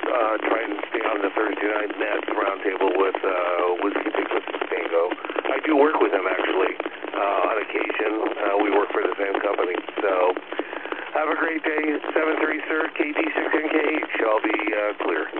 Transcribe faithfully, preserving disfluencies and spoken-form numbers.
uh, try and stay on the Thursday night Nats roundtable with uh, Whiskey Bigfoot Stango. I do work with him, actually, uh, on occasion. Uh, we work for the same company. So have a great day. seven three, sir, K D six N K H. I'll be uh, clear.